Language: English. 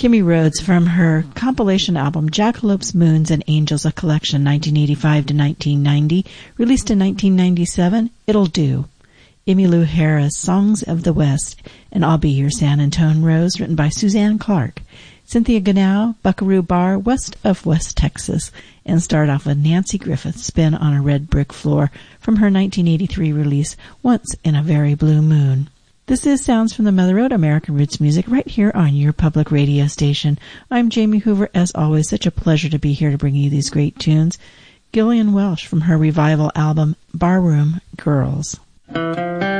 Kimmy Rhodes from her compilation album Jackalopes, Moons, and Angels, a collection 1985 to 1990, released in 1997, It'll Do. Emmylou Harris, Songs of the West, and I'll Be Your San Antone Rose, written by Suzanne Clark. Cynthia Ganau, Buckaroo Bar, west of West Texas, and start off with Nancy Griffith's Spin on a Red Brick Floor from her 1983 release, Once in a Very Blue Moon. This is Sounds from the Mother Road, American Roots Music, right here on your public radio station. I'm Jamie Hoover. As always, such a pleasure to be here to bring you these great tunes. Gillian Welch from her revival album, Barroom Girls.